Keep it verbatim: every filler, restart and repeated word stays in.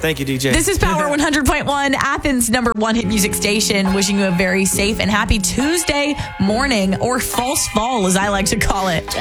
Thank you, D J. This is Power one hundred point one, Athens' number one hit music station, wishing you a very safe and happy Tuesday morning, or false fall, as I like to call it.